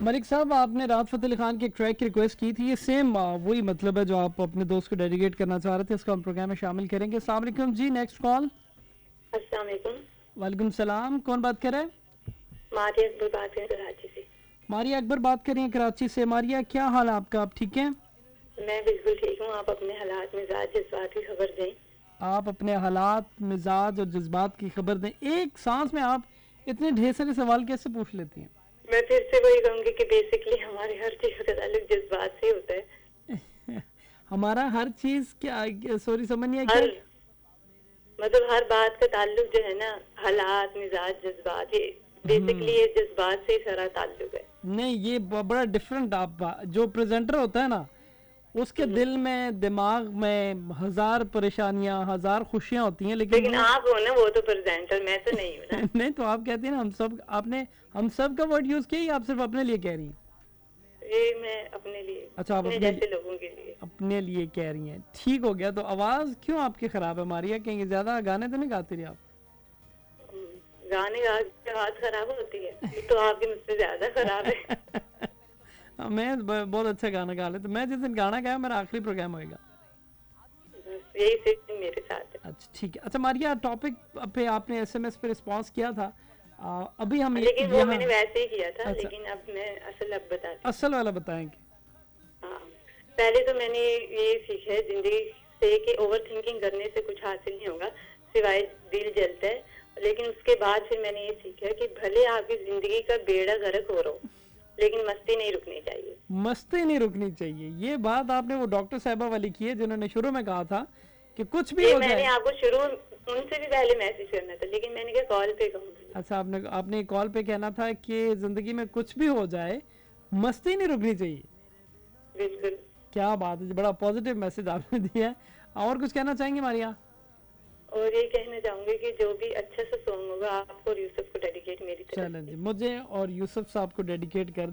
मलिक साहब, आपने राहत फ़तेह अली खान के एक ट्रैक की रिक्वेस्ट की थी। ये सेम वही मतलब है जो आप अपने दोस्त को डेडिकेट करना चाह रहे थे, इसको हम प्रोग्राम में शामिल करेंगे। अस्सलाम वालेकुम जी। Next call. अस्सलाम वालेकुम। वालेकुम सलाम। कौन बात कर रहे हैं? मारिया अकबर बात करें कराची से। मारिया अकबर बात कर रही हैं कराची से। मारिया, क्या हाल है आपका? आप ठीक हैं? मैं बिल्कुल ठीक हूँ। आप अपने हालात मिजाज जज्बात की खबर दें। आप अपने हालात मिजाज और जज्बात की खबर दें। एक सांस में आप इतने ढेर सारे सवाल कैसे पूछ लेती हैं? मैं फिर से वही कहूँगी कि बेसिकली हमारे हर चीज का ताल्लुक जज्बात से होता है। हमारा हर चीज क्या? सॉरी, समझ नहीं आया क्या? हर मतलब हर बात का ताल्लुक जो है ना, हालात मिजाज जज्बात, ये बेसिकली ये जज्बात से ही सारा ताल्लुक है। नहीं, ये बड़ा डिफरेंट। आप जो प्रेजेंटर होता है ना, उसके दिल में दिमाग में हजार परेशानियां हजार खुशियां होती हैं, लेकिन आप हो ना, वो तो प्रेजेंटर, मैं तो नहीं हूँ ना। नहीं, तो आप कहती हैं ना हम सब। आपने हम सब का वर्ड यूज किया या आप सिर्फ अपने लिए कह रही हैं? ये मैं अपने लिए, अच्छा, आप अपने जैसे लोगों के लिए। अपने लिए कह रही हैं। ठीक हो गया। तो आवाज क्यों आपकी खराब है मारिया? कहीं ज्यादा गाने तो नहीं गाती रही आप? गाने गा के आवाज खराब होती है? ये तो आपकी मुझसे ज्यादा खराब है। मैं बहुत अच्छा गाना गा लेता। मैं जिस दिन गाना गाया मेरा आखिरी प्रोग्राम होएगा। बस यही सिर्फ मेरे साथ है। अच्छा, ठीक है। अच्छा मारिया, टॉपिक पे आपने एसएमएस पे रिस्पांस किया था। अभी हम लेकिन वो मैंने वैसे ही किया था। अच्छा, लेकिन अब मैं असल अब बताती हूँ। असल वाला बताएंगे। हाँ, पहले तो मैंने ये सीखा है जिंदगी से कि ओवर थिंकिंग करने से कुछ हासिल नहीं होगा, सिवाय दिल जलता है। लेकिन उसके बाद फिर मैंने ये सीखा कि भले आपकी जिंदगी का बेड़ा गर्क हो रहा हो, लेकिन मस्ती नहीं रुकनी चाहिए। मस्ती नहीं रुकनी चाहिए। ये बात आपने वो डॉक्टर साहबा वाली की है जिन्होंने शुरू में कहा था कि कुछ भी ये हो मैंने जाए। आपको शुरू उनसे भी पहले मैसेज करना था, लेकिन मैंने कहा कॉल पे कहूँगी। अच्छा, आपने कॉल पे कहना था कि जिंदगी में कुछ भी हो जाए मस्ती नहीं रुकनी चाहिए। बिल्कुल। क्या बात है, बड़ा पॉजिटिव मैसेज आपने दिया है। और कुछ कहना चाहेंगे मारिया? और ये कहना चाहूंगी कि जो भी अच्छा सा सॉन्ग होगा आपको और यूसुफ को डेडिकेट मेरी तरफ चलें से। जी, मुझे और यूसुफ साहब को डेडिकेट कर